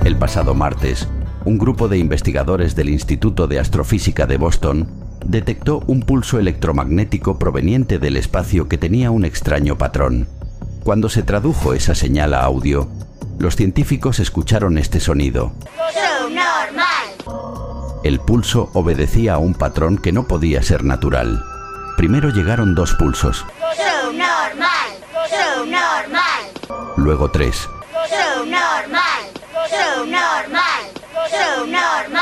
El pasado martes, un grupo de investigadores del Instituto de Astrofísica de Boston detectó un pulso electromagnético proveniente del espacio que tenía un extraño patrón. Cuando se tradujo esa señal a audio, los científicos escucharon este sonido. ¡Subnormal! El pulso obedecía a un patrón que no podía ser natural. Primero llegaron 2 pulsos. ¡Subnormal! ¡Subnormal! Luego 3. ¡Subnormal! ¡Subnormal! ¡Subnormal!